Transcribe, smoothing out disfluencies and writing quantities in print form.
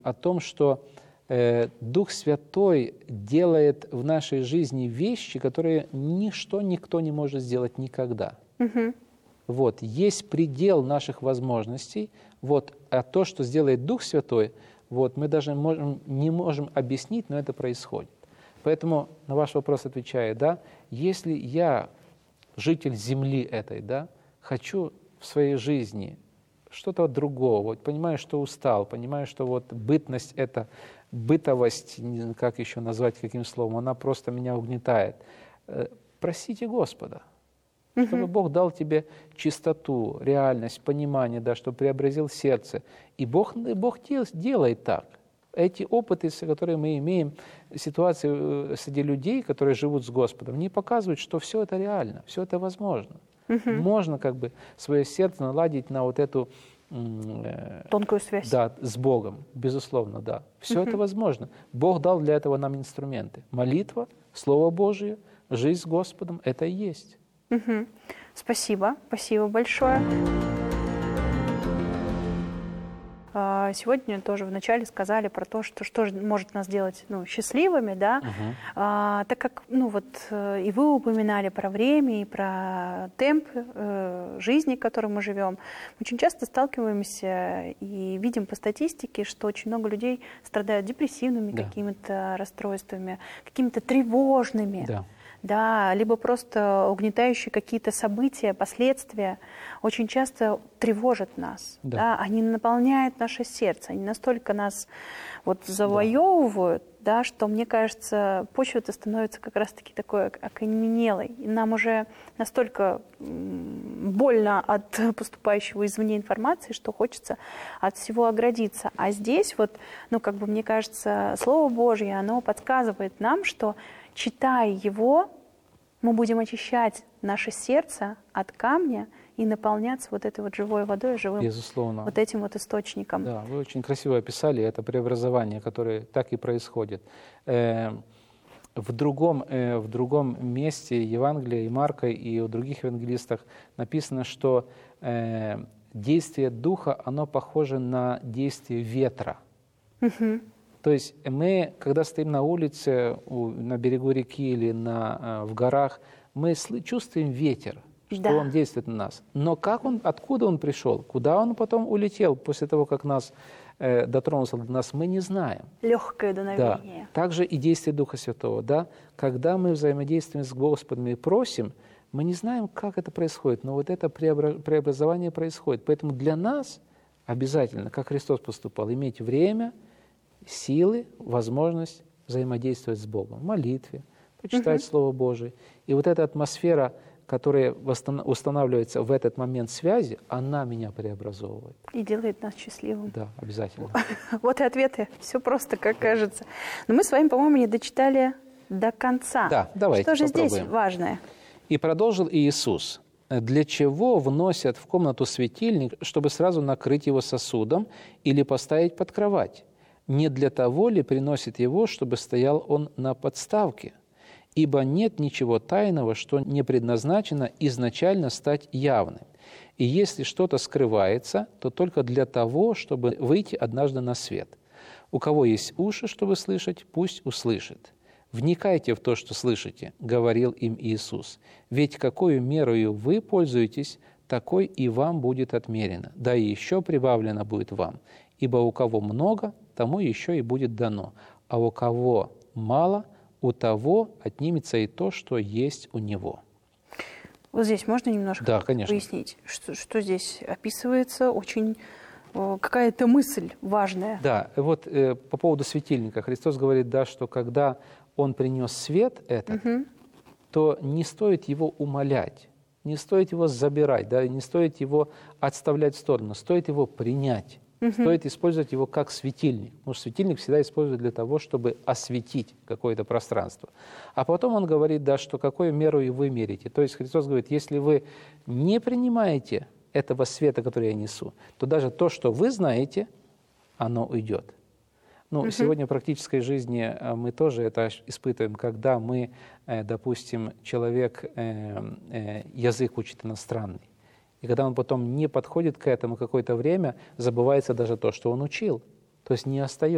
о том, что Дух Святой делает в нашей жизни вещи, которые никто не может сделать никогда. Вот, есть предел наших возможностей, вот, а то, что сделает Дух Святой, вот, мы даже не можем объяснить, но это происходит. Поэтому на ваш вопрос отвечаю, да, если я, житель земли этой, да, хочу в своей жизни что-то другого, вот, понимаю, что устал, понимаю, что вот бытность это, бытовость, как еще назвать, каким словом, она просто меня угнетает. Просите Господа, чтобы Бог дал тебе чистоту, реальность, понимание, да, чтобы преобразил сердце. И Бог делает так. Эти опыты, которые мы имеем, ситуации среди людей, которые живут с Господом, не показывают, что все это реально, все это возможно. Можно как бы свое сердце наладить на вот эту тонкую связь. Да, с Богом, безусловно, да. Все это возможно. Бог дал для этого нам инструменты. Молитва, Слово Божие, жизнь с Господом — это и есть. Спасибо, спасибо большое. Сегодня тоже вначале сказали про то, что может нас делать счастливыми, да? Так как и вы упоминали про время и про темп жизни, в котором мы живем, очень часто сталкиваемся и видим по статистике, что очень много людей страдают депрессивными какими-то расстройствами, какими-то тревожными. Да, либо просто угнетающие какие-то события, последствия очень часто тревожат нас. Да, они наполняют наше сердце, они настолько нас завоевывают, да, что, мне кажется, почва-то становится как раз-таки такой окаменелой. И нам уже настолько больно от поступающего извне информации, что хочется от всего оградиться. А здесь мне кажется, Слово Божье, оно подсказывает нам, что, читая его, мы будем очищать наше сердце от камня и наполняться этой живой водой, живым этим источником. Да, вы очень красиво описали это преобразование, которое так и происходит. В другом месте Евангелия и Марка, и у других евангелистах написано, что действие Духа, оно похоже на действие ветра. То есть мы, когда стоим на улице, на берегу реки или в горах, мы чувствуем ветер, что он действует на нас. Но откуда он пришел, куда он потом улетел после того, как нас дотронулся до нас, мы не знаем. Легкое дуновение. Да. Также и действие Духа Святого. Да? Когда мы взаимодействуем с Господом и просим, мы не знаем, как это происходит, но это преобразование происходит. Поэтому для нас обязательно, как Христос поступал, иметь время, силы, возможность взаимодействовать с Богом в молитве, почитать Слово Божие. И эта атмосфера, которая устанавливается в этот момент связи, она меня преобразовывает. И делает нас счастливым. Да, обязательно. Вот и ответы. Все просто, как кажется. Но мы с вами, по-моему, не дочитали до конца. Да, давайте Что же попробуем. здесь важное? «И продолжил Иисус: для чего вносят в комнату светильник, чтобы сразу накрыть его сосудом или поставить под кровать? Не для того ли приносит его, чтобы стоял он на подставке? Ибо нет ничего тайного, что не предназначено изначально стать явным. И если что-то скрывается, то только для того, чтобы выйти однажды на свет. У кого есть уши, чтобы слышать, пусть услышит. Вникайте в то, что слышите, говорил им Иисус. Ведь какою мерою вы пользуетесь, такой и вам будет отмерено, да и еще прибавлено будет вам. Ибо у кого много, тому еще и будет дано, а у кого мало, у того отнимется и то, что есть у него». Вот здесь можно немножко конечно. Пояснить, что здесь описывается? Очень какая-то мысль важная. Да, по поводу светильника. Христос говорит, что когда Он принес свет этот, то не стоит его умалять, не стоит его забирать, не стоит его отставлять в сторону, стоит его принять. Стоит использовать его как светильник. Потому что светильник всегда используют для того, чтобы осветить какое-то пространство. А потом он говорит, что какую меру и вы мерите. То есть Христос говорит, если вы не принимаете этого света, который я несу, то даже то, что вы знаете, оно уйдет. Сегодня в практической жизни мы тоже это испытываем, когда мы, допустим, человек язык учит иностранный. И когда он потом не подходит к этому какое-то время, забывается даже то, что он учил. То есть не остается.